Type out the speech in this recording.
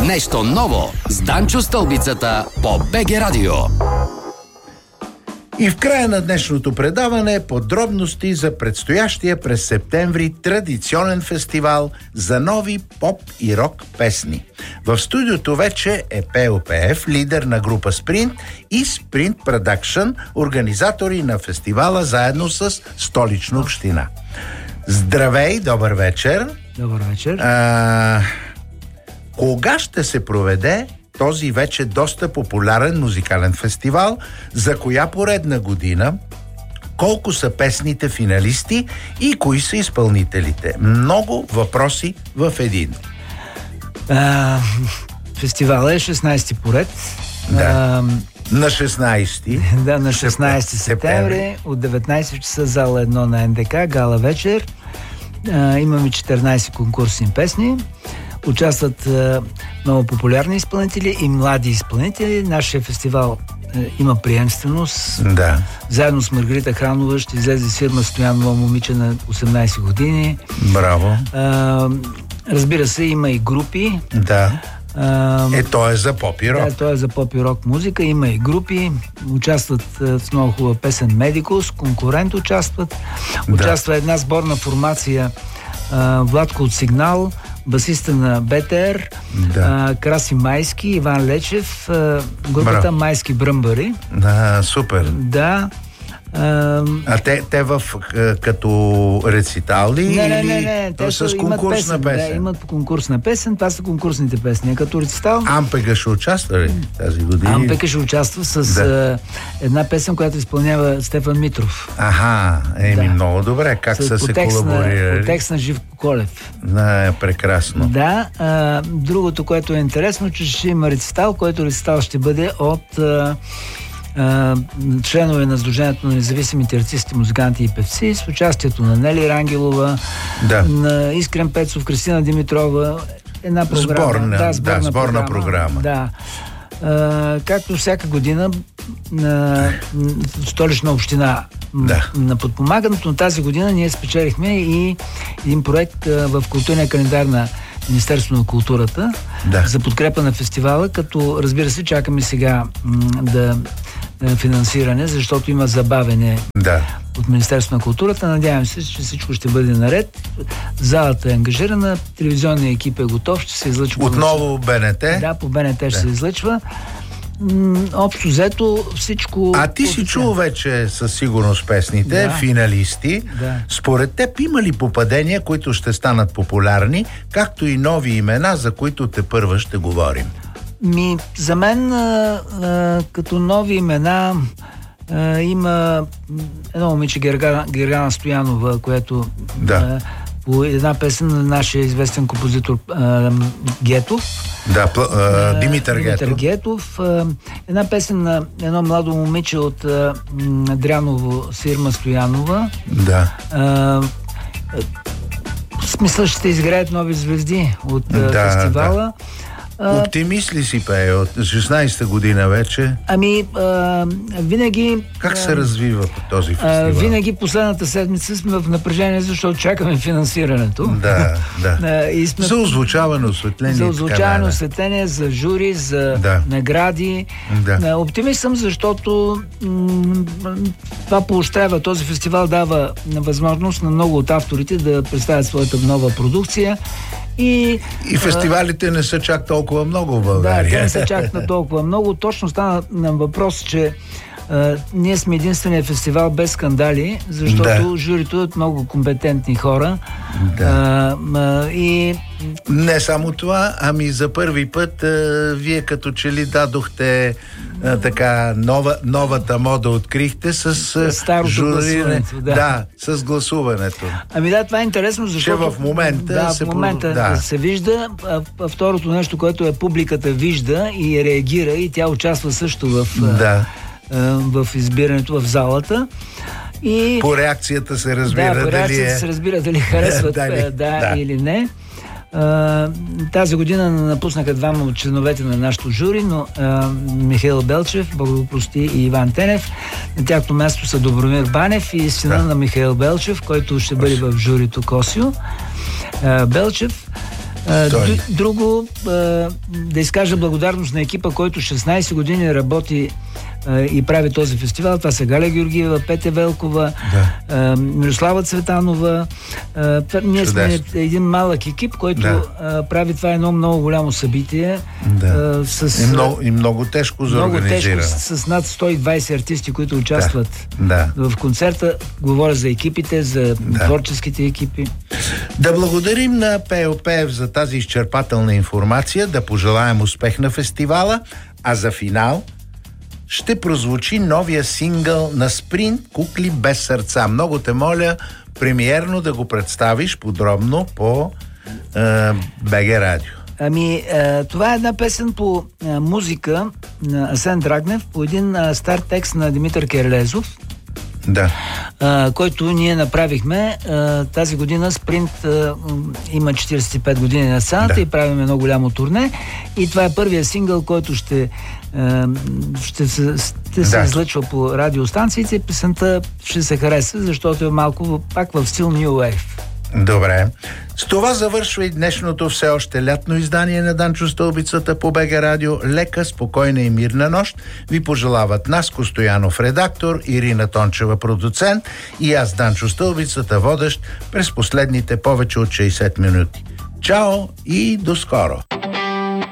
Нещо ново с Данчо Стълбицата по БГ Радио. И в края на днешното предаване подробности за предстоящия през септември традиционен фестивал за нови поп и рок песни. В студиото вече е Пео Пеев, лидер на група Спринт и Спринт Продакшън, организатори на фестивала заедно с Столична община. Здравей, добър вечер! Добър вечер! Кога ще се проведе този вече доста популярен музикален фестивал, за коя поредна година, колко са песните финалисти и кои са изпълнителите? Много въпроси в един. Фестивалът е 16-ти поред. Да. На 16-ти. Да, на 16 септември от 19 часа зала 1 на НДК, гала вечер. Имаме 14 конкурсни песни. Участват много популярни изпълнители и млади изпълнители. Нашия фестивал има приемственост. Да. Заедно с Маргарита Хранова ще излезе Сирма Стоянова, момиче на 18 години. Браво. Разбира се, има и групи. Да. То е за поп и рок. Да, то е за поп и рок музика. Има и групи. Участват в много хубава песен Медикус. Конкурент участват. Участва една сборна формация Владко от Сигнал, басиста на БТР, Краси Майски, Иван Лечев, групата Майски Бръмбари. Да, супер. Да. Те като рецитал ли? Не. Те с конкурсна песен. Да, имат конкурсна песен. Това са конкурсните песни. Като рецитал... Ампега ще участва ли тази година? Ампега ще участва с една песен, която изпълнява Стефан Митров. Много добре. Как са се колаборирали? По текст на Живко Колев. Да, прекрасно. Да. Другото, което е интересно, че ще има рецитал, който рецитал ще бъде от членове на Сдружението на независимите артисти, музиканти и певци, с участието на Нели Рангелова, на Искрен Пецов, Кристина Димитрова. Една програма. Сборна програма. Да. Както всяка година Столична община на подпомагането, на тази година ние спечелихме и един проект в културния календар на Министерството на културата за подкрепа на фестивала, като разбира се чакаме сега финансиране, защото има забавене от Министерството на културата. Надявам се, че всичко ще бъде наред. Залата е ангажирана, телевизионният екип е готов, ще се излъчва. Отново БНТ? Да, по БНТ ще се излъчва. Общо взето всичко... Ти си чул вече със сигурност песните, финалисти. Според теб има ли попадения, които ще станат популярни, както и нови имена, за които тепърва ще говорим? За мен като нови имена има едно момиче Гергана Стоянова, което по една песен на нашия известен композитор Гетов. Димитър Гетов. Една песен на едно младо момиче от Дряново, Сирма Стоянова. В смисъл ще изграят нови звезди от фестивала. Оптимист ли си, Пее, от 16-та година вече? Винаги... Как се развива по този фестивал? Винаги последната седмица сме в напрежение, защото чакаме финансирането. За озвучаване, осветление. За озвучаване, осветление, за жури, за награди. Оптимист съм, защото това поощрява, този фестивал дава възможност на много от авторите да представят своята нова продукция. И фестивалите не са чак толкова много в България. Те не са чак толкова много. Точно стана на въпрос, че ние сме единственият фестивал без скандали, защото журито е от много компетентни хора. И не само това, за първи път вие като че ли дадохте новата мода открихте с журирането. С гласуването. Това е интересно, защото в момента се вижда. Второто нещо, което е публиката вижда и реагира, и тя участва също в избирането в залата. И по реакцията се разбира дали харесват или не. Тази година напуснаха двама от членовете на нашото жури, но Михаил Белчев, Бог го прости, и Иван Тенев. На тяхното място са Добромир Банев и сина на Михаил Белчев, който ще бъде в журито Косио Белчев. Друго, да изкажа благодарност на екипа, който 16 години работи и прави този фестивал. Това са Галя Георгиева, Петя Велкова, Мирослава Цветанова. Ние сме един малък екип, който прави това едно много голямо събитие. И много тежко за организиране. Много тежко, с над 120 артисти, които участват в концерта. Говоря за екипите, за творческите екипи. Да благодарим на Пейо Пеев за тази изчерпателна информация, да пожелаем успех на фестивала, а за финал ще прозвучи новия сингъл на Спринт "Кукли без сърца". Много те моля премиерно да го представиш подробно по БГ Радио. Това е една песен по музика на Асен Драгнев, по един стар текст на Димитър Керлезов, който ние направихме тази година. Спринт има 45 години на сцената и правим едно голямо турне. И това е първият сингъл, който ще се излъчва по радиостанциите. Песента ще се хареса, защото е малко пак в стил New Wave. Добре. С това завършва и днешното все още лятно издание на Данчо Стълбицата по БГ Радио. Лека, спокойна и мирна нощ ви пожелават Наско Стоянов, редактор, Ирина Тончева, продуцент, и аз, Данчо Стълбицата, водещ през последните повече от 60 минути. Чао и до скоро!